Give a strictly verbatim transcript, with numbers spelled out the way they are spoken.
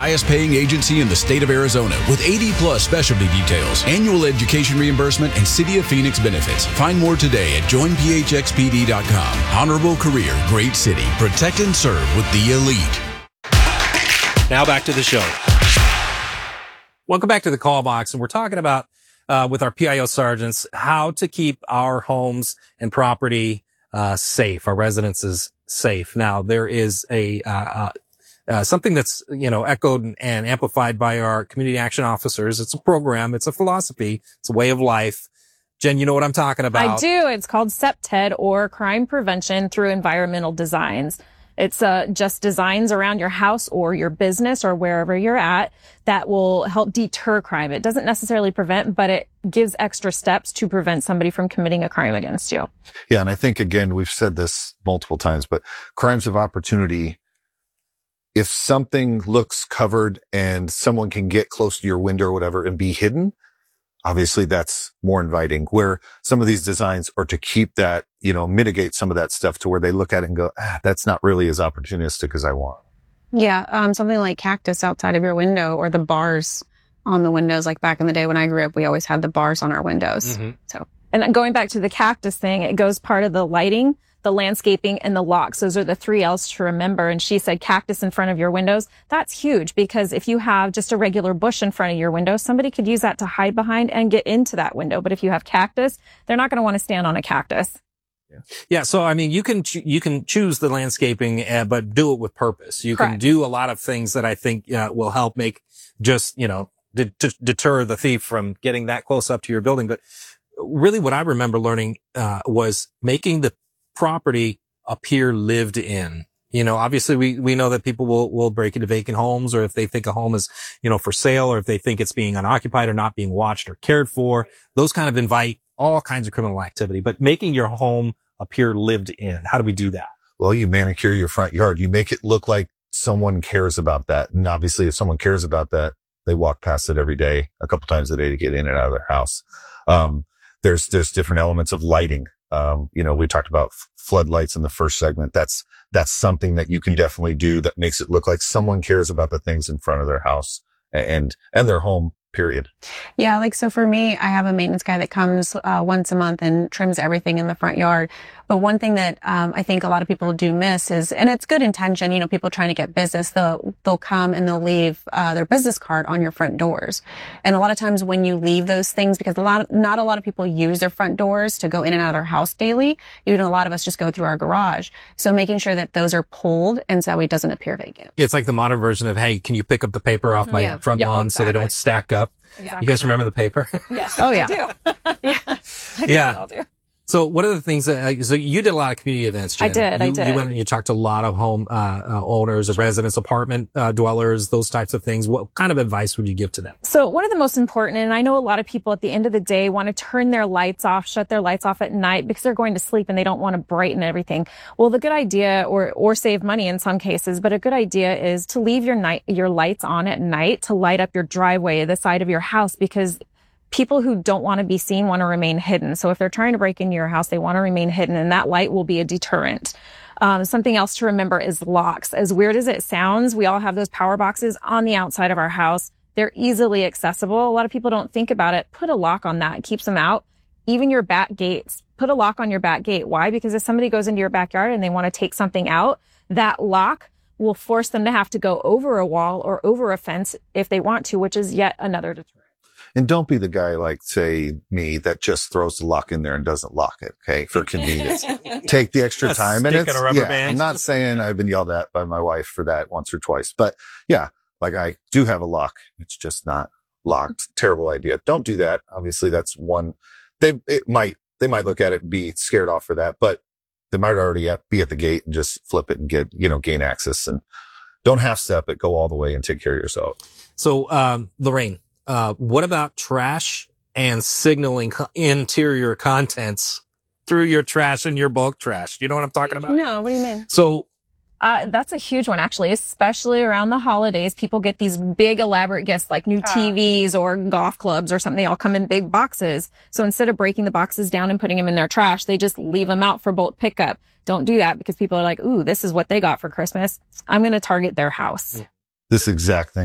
highest paying agency in the state of Arizona with eighty plus specialty details, annual education reimbursement, and City of Phoenix benefits. Find more today at join p h x p d dot com. Honorable career, great city. Protect and serve with the elite. Now back to the show. Welcome back to the call box. And we're talking about, uh, with our P I O sergeants, how to keep our homes and property, uh, safe, our residences safe. Now, there is a, uh, uh, uh something that's, you know, echoed and amplified by our community action officers. It's a program. It's a philosophy. It's a way of life. Jen, you know what I'm talking about. I do. It's called C E P T E D, or Crime Prevention Through Environmental Designs. It's uh, just designs around your house or your business or wherever you're at that will help deter crime. It doesn't necessarily prevent, but it gives extra steps to prevent somebody from committing a crime against you. Yeah, and I think, again, we've said this multiple times, but crimes of opportunity, if something looks covered and someone can get close to your window or whatever and be hidden, obviously that's more inviting, where some of these designs are to keep that, you know, mitigate some of that stuff to where they look at it and go, ah, that's not really as opportunistic as I want. Yeah. Um, something like cactus outside of your window, or the bars on the windows. Like back in the day when I grew up, we always had the bars on our windows. Mm-hmm. So, and going back to the cactus thing, it goes part of the lighting, the landscaping, and the locks. Those are the three L's to remember. And she said cactus in front of your windows. That's huge, because if you have just a regular bush in front of your window, somebody could use that to hide behind and get into that window. But if you have cactus, they're not going to want to stand on a cactus. Yeah. yeah. So, I mean, you can, cho- you can choose the landscaping, uh, but do it with purpose. You Correct. Can do a lot of things that I think uh, will help make just, you know, de- de- deter the thief from getting that close up to your building. But really what I remember learning, uh, was making the property appear lived in. You know, obviously we, we know that people will, will break into vacant homes, or if they think a home is, you know, for sale, or if they think it's being unoccupied or not being watched or cared for, those kind of invite all kinds of criminal activity. But making your home appear lived in, how do we do that? Well, you manicure your front yard. You make it look like someone cares about that. And obviously if someone cares about that, they walk past it every day, a couple times a day to get in and out of their house. Um, there's, there's different elements of lighting. Um, you know, we talked about f- floodlights in the first segment. That's, that's something that you can definitely do that makes it look like someone cares about the things in front of their house and, and their home, period. Yeah. Like, so for me, I have a maintenance guy that comes, uh, once a month and trims everything in the front yard. But one thing that, um, I think a lot of people do miss is, and it's good intention, you know, people trying to get business, they'll, they'll come and they'll leave, uh, their business card on your front doors. And a lot of times when you leave those things, because a lot of, not a lot of people use their front doors to go in and out of their house daily. Even a lot of us just go through our garage. So making sure that those are pulled and so that way it doesn't appear vacant. It's like the modern version of, hey, can you pick up the paper off my yeah. front yeah, lawn exactly. so they don't stack up? Exactly. You guys remember the paper? Yes. Oh, yeah. I do. yeah. I Yeah. do. So what are the things that, uh, so you did a lot of community events, Jen. I did, you, I did. You went and you talked to a lot of home, uh, uh owners of residents, apartment, uh, dwellers, those types of things. What kind of advice would you give to them? So one of the most important, and I know a lot of people at the end of the day want to turn their lights off, shut their lights off at night because they're going to sleep and they don't want to brighten everything. Well, the good idea, or, or save money in some cases, but a good idea is to leave your night, your lights on at night to light up your driveway, the side of your house, because people who don't want to be seen want to remain hidden. So if they're trying to break into your house, they want to remain hidden, and that light will be a deterrent. Um, something else to remember is locks. As weird as it sounds, we all have those power boxes on the outside of our house. They're easily accessible. A lot of people don't think about it. Put a lock on that. It keeps them out. Even your back gates. Put a lock on your back gate. Why? Because if somebody goes into your backyard and they want to take something out, that lock will force them to have to go over a wall or over a fence if they want to, which is yet another deterrent. And don't be the guy like, say, me, that just throws the lock in there and doesn't lock it, okay, for convenience. Take the extra That's time. And it's, sticking a rubber yeah, band. I'm not saying I've been yelled at by my wife for that once or twice, but yeah, like I do have a lock. It's just not locked. Terrible idea. Don't do that. Obviously, that's one. They, it might, they might look at it and be scared off for that, but they might already be at the gate and just flip it and get, you know, gain access, and don't half step it, go all the way and take care of yourself. So, um, Lorraine, Uh, what about trash and signaling co- interior contents through your trash and your bulk trash? You know what I'm talking about? No, what do you mean? So, Uh, that's a huge one, actually, especially around the holidays. People get these big elaborate gifts like new T Vs or golf clubs or something. They all come in big boxes. So instead of breaking the boxes down and putting them in their trash, they just leave them out for bulk pickup. Don't do that, because people are like, ooh, this is what they got for Christmas. I'm going to target their house. This exact thing